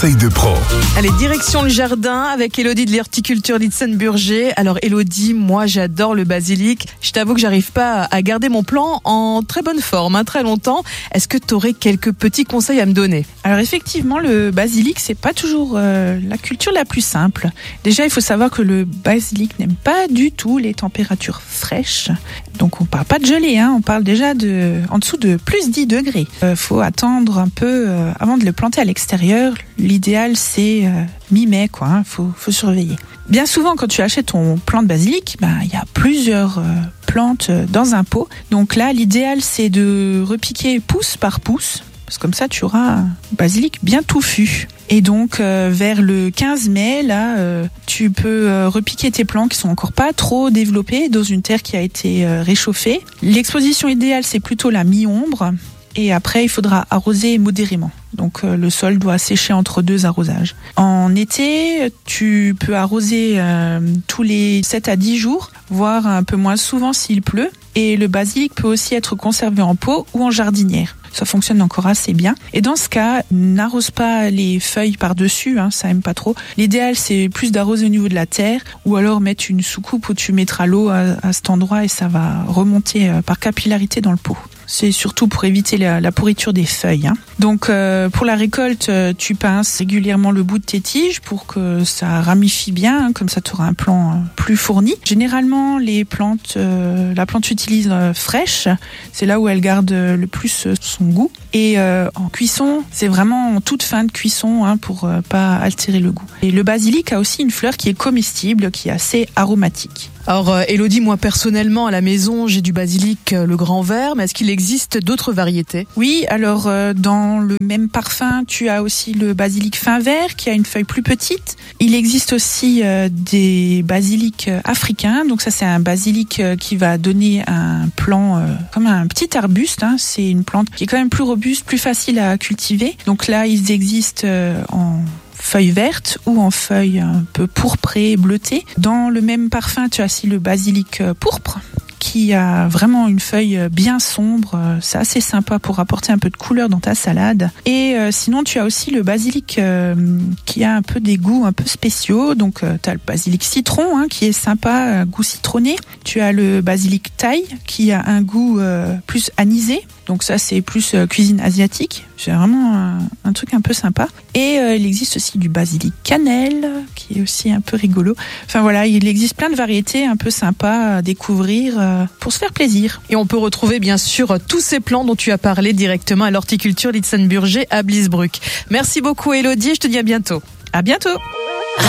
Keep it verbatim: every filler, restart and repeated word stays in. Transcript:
conseils de pro. Allez, direction le jardin avec Élodie de l'horticulture Litsen-Burger. Alors Élodie, moi j'adore le basilic. Je t'avoue que j'arrive pas à garder mon plant en très bonne forme, hein, très longtemps. Est-ce que tu aurais quelques petits conseils à me donner? Alors effectivement, le basilic, c'est pas toujours euh, la culture la plus simple. Déjà, il faut savoir que le basilic n'aime pas du tout les températures fraîches. Donc on parle pas de gelée, hein, on parle déjà de en dessous de plus dix degrés. Euh, faut attendre un peu euh, avant de le planter à l'extérieur. L'idéal c'est euh, mi-mai, quoi. Hein, faut faut surveiller. Bien souvent, quand tu achètes ton plant de basilic, ben il y a plusieurs euh, plantes dans un pot. Donc là, l'idéal c'est de repiquer pouce par pouce. Parce que comme ça, tu auras un basilic bien touffu. Et donc, euh, vers le quinze mai, là, euh, tu peux euh, repiquer tes plants qui sont encore pas trop développés dans une terre qui a été euh, réchauffée. L'exposition idéale, c'est plutôt la mi-ombre. Et après, il faudra arroser modérément. Donc, euh, le sol doit sécher entre deux arrosages. En été, tu peux arroser euh, tous les sept à dix jours, voire un peu moins souvent s'il pleut. Et le basilic peut aussi être conservé en pot ou en jardinière. Ça fonctionne encore assez bien. Et dans ce cas, n'arrose pas les feuilles par-dessus, hein, ça aime pas trop. L'idéal, c'est plus d'arroser au niveau de la terre, ou alors mettre une soucoupe où tu mettras l'eau à, à cet endroit et ça va remonter euh, par capillarité dans le pot. C'est surtout pour éviter la, la pourriture des feuilles. Hein. Donc euh, pour la récolte, euh, tu pinces régulièrement le bout de tes tiges pour que ça ramifie bien, hein, comme ça tu auras un plant euh, plus fourni. Généralement, les plantes, euh, la plante utilise euh, fraîche, c'est là où elle garde euh, le plus euh, son goût. Et euh, en cuisson, c'est vraiment en toute fin de cuisson, hein, pour euh, pas altérer le goût. Et le basilic a aussi une fleur qui est comestible, qui est assez aromatique. Alors euh, Élodie, moi personnellement à la maison j'ai du basilic euh, le grand vert, mais est-ce qu'il existe d'autres variétés? Oui, alors euh, dans le même parfum, tu as aussi le basilic fin vert qui a une feuille plus petite. Il existe aussi euh, des basilics euh, africains, donc ça c'est un basilic euh, qui va donner un plant euh, comme un petit arbuste, hein. C'est une plante qui est quand même plus robuste, plus facile à cultiver. Donc là ils existent euh, en feuilles vertes ou en feuilles un peu pourprées, bleutées. Dans le même parfum, tu as aussi le basilic pourpre qui a vraiment une feuille bien sombre. C'est assez sympa pour apporter un peu de couleur dans ta salade. Et euh, sinon, tu as aussi le basilic euh, qui a un peu des goûts un peu spéciaux. Donc, euh, tu as le basilic citron, hein, qui est sympa, un goût citronné. Tu as le basilic thaï qui a un goût euh, plus anisé. Donc ça, c'est plus euh, cuisine asiatique. C'est vraiment un, un truc un peu sympa. Et euh, il existe aussi du basilic cannelle, qui est aussi un peu rigolo. Enfin voilà, il existe plein de variétés un peu sympas à découvrir euh, pour se faire plaisir. Et on peut retrouver bien sûr tous ces plants dont tu as parlé directement à l'horticulture Litsen-Burger à Bliesbruck. Merci beaucoup Élodie, je te dis à bientôt. À bientôt.